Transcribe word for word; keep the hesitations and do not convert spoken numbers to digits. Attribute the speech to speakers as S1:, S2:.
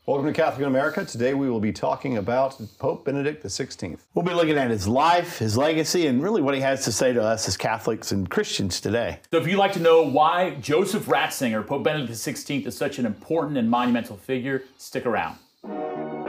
S1: Welcome to Catholic in America. Today we will be talking about Pope Benedict the sixteenth.
S2: We'll be looking at his life, his legacy, and really what he has to say to us as Catholics and Christians today.
S3: So if you'd like to know why Joseph Ratzinger, Pope Benedict the sixteenth, is such an important and monumental figure, stick around.